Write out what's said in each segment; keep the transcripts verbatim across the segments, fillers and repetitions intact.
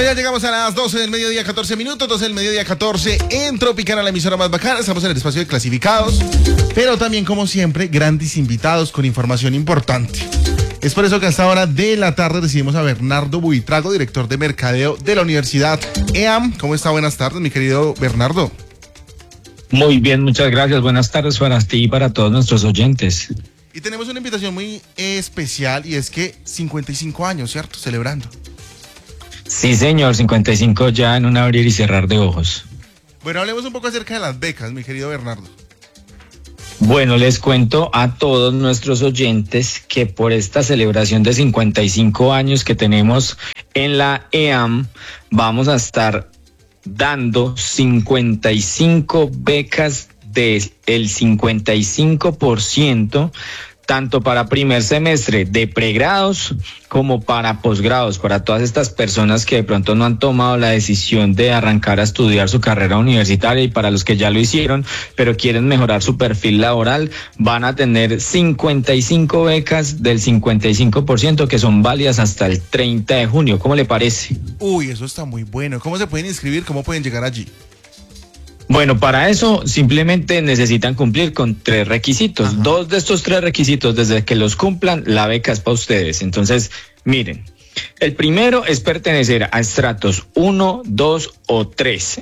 ya llegamos a las doce del mediodía, catorce minutos, doce del mediodía, catorce en Tropicana, la emisora más bacana. Estamos en el espacio de clasificados, pero también, como siempre, grandes invitados con información importante. Es por eso que a esta hora de la tarde recibimos a Bernardo Buitrago, director de mercadeo de la Universidad E A M. ¿Cómo está? Buenas tardes, mi querido Bernardo. Muy bien, muchas gracias. Buenas tardes para ti y para todos nuestros oyentes. Y tenemos una invitación muy especial, y es que cincuenta y cinco años, ¿cierto? Celebrando. Sí, señor, cincuenta y cinco ya en un abrir y cerrar de ojos. Bueno, hablemos un poco acerca de las becas, mi querido Bernardo. Bueno, les cuento a todos nuestros oyentes que por esta celebración de cincuenta y cinco años que tenemos en la E A M, vamos a estar dando cincuenta y cinco becas del cincuenta y cinco por ciento, tanto para primer semestre de pregrados como para posgrados, para todas estas personas que de pronto no han tomado la decisión de arrancar a estudiar su carrera universitaria, y para los que ya lo hicieron, pero quieren mejorar su perfil laboral, van a tener cincuenta y cinco becas del cincuenta y cinco por ciento que son válidas hasta el treinta de junio. ¿Cómo le parece? Uy, eso está muy bueno. ¿Cómo se pueden inscribir? ¿Cómo pueden llegar allí? Bueno, para eso simplemente necesitan cumplir con tres requisitos. Ajá. Dos de estos tres requisitos, desde que los cumplan, la beca es para ustedes. Entonces, miren, el primero es pertenecer a estratos uno, dos o tres.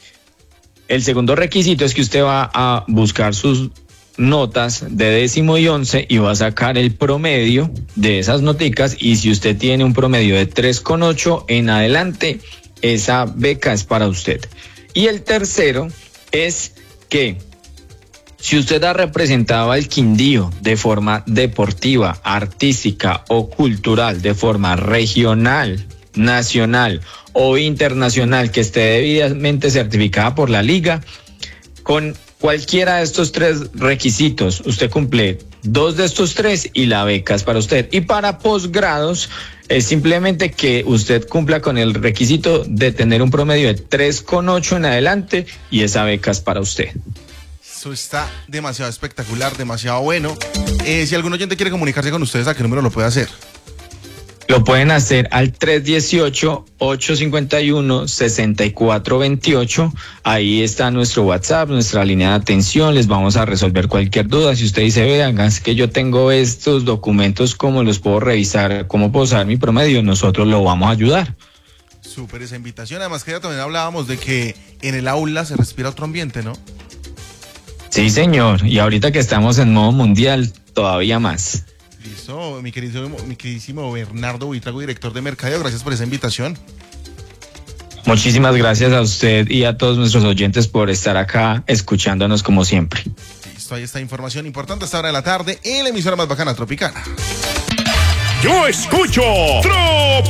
El segundo requisito es que usted va a buscar sus notas de décimo y once y va a sacar el promedio de esas noticas, y si usted tiene un promedio de tres coma ocho en adelante, esa beca es para usted. Y el tercero es que si usted ha representado al Quindío de forma deportiva, artística o cultural, de forma regional, nacional o internacional, que esté debidamente certificada por la liga, con cualquiera de estos tres requisitos, usted cumple dos de estos tres y la beca es para usted. Y para posgrados, es simplemente que usted cumpla con el requisito de tener un promedio de tres coma ocho en adelante y esa beca es para usted. Eso está demasiado espectacular, demasiado bueno. Eh, si algún oyente quiere comunicarse con ustedes, ¿a qué número lo puede hacer? Lo pueden hacer al tres uno ocho, ocho cinco uno, seis cuatro dos ocho. Ahí está nuestro WhatsApp, nuestra línea de atención. Les vamos a resolver cualquier duda. Si usted dice, vean, es que yo tengo estos documentos, ¿cómo los puedo revisar? ¿Cómo puedo saber mi promedio? Nosotros lo vamos a ayudar. Súper esa invitación. Además que ya también hablábamos de que en el aula se respira otro ambiente, ¿no? Sí, señor. Y ahorita que estamos en modo mundial, todavía más. Listo, mi queridísimo, mi queridísimo Bernardo Buitrago, director de mercadeo, gracias por esa invitación. Muchísimas gracias a usted y a todos nuestros oyentes por estar acá escuchándonos como siempre. Listo, ahí está información importante a esta hora de la tarde en la emisora más bacana, Tropicana. Yo escucho Trop